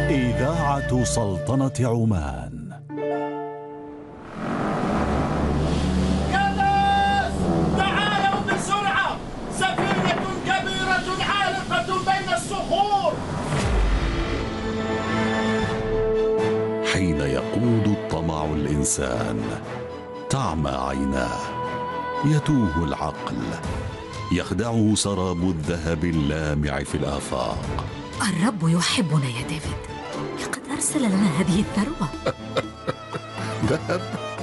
إذاعة سلطنة عمان. يا ناس تعالوا بسرعة، سفينة كبيرة عالقة بين الصخور. حين يقود الطمع الإنسان تعمى عيناه، يتوه العقل، يخدعه سراب الذهب اللامع في الآفاق. الرب يحبنا يا ديفيد، لقد أرسل لنا هذه الثروة. ذهب؟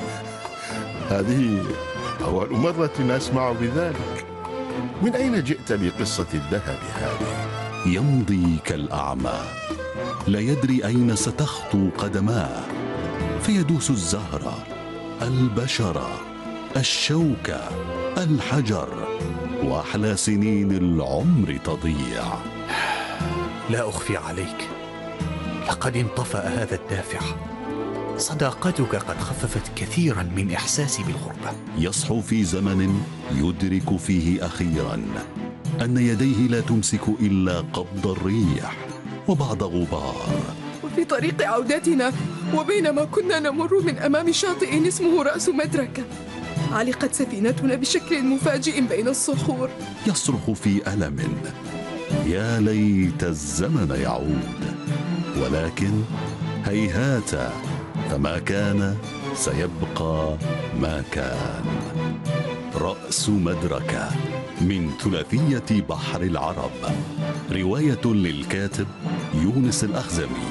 هذه أول مرة أسمع بذلك. من أين جئت بقصة الذهب هذه؟ يمضي كالأعمى، لا يدري أين ستخطو قدماه، فيدوس الزهرة، البشرة، الشوكة، الحجر، وأحلى سنين العمر تضيع. لا أخفي عليك، لقد انطفأ هذا الدافع. صداقتك قد خففت كثيرا من إحساسي بالغربة. يصحو في زمن يدرك فيه أخيرا أن يديه لا تمسك إلا قبض الريح وبعض غبار. وفي طريق عودتنا وبينما كنا نمر من أمام شاطئ اسمه رأس مدركة، علقت سفينتنا بشكل مفاجئ بين الصخور. يصرخ في ألم: يا ليت الزمن يعود، ولكن هيهات، فما كان سيبقى ما كان. رأس مدركة من ثلاثية بحر العرب، رواية للكاتب يونس الأخزمي.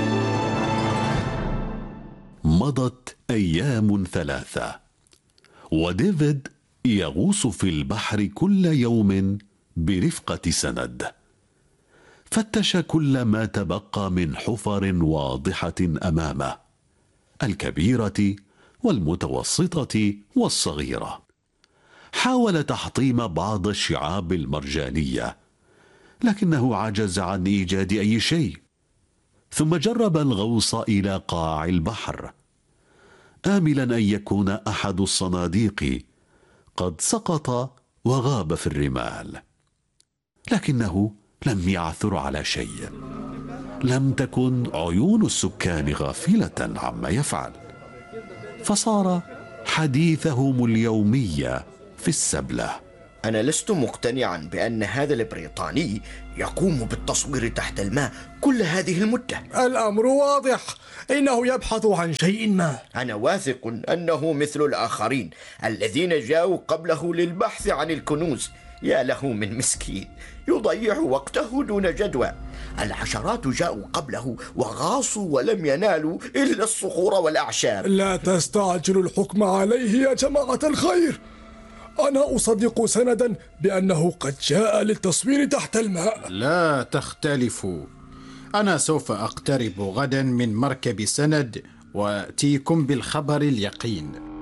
مضت أيام ثلاثة، وديفيد يغوص في البحر كل يوم برفقة سند. فتش كل ما تبقى من حفر واضحة أمامه، الكبيرة والمتوسطة والصغيرة. حاول تحطيم بعض الشعاب المرجانية، لكنه عجز عن إيجاد أي شيء. ثم جرب الغوص إلى قاع البحر، آملا أن يكون أحد الصناديق قد سقط وغاب في الرمال، لكنه لم يعثر على شيء. لم تكن عيون السكان غافلة عما يفعل، فصار حديثهم اليومي في السبلة. أنا لست مقتنعا بأن هذا البريطاني يقوم بالتصوير تحت الماء كل هذه المدة. الأمر واضح، إنه يبحث عن شيء ما. أنا واثق أنه مثل الآخرين الذين جاءوا قبله للبحث عن الكنوز. يا له من مسكين يضيع وقته دون جدوى. العشرات جاءوا قبله وغاصوا ولم ينالوا إلا الصخور والأعشاب. لا تستعجلوا الحكم عليه يا جماعة الخير. أنا أصدق سندا بأنه قد جاء للتصوير تحت الماء. لا تختلفوا، أنا سوف أقترب غدا من مركب سند وأتيكم بالخبر اليقين.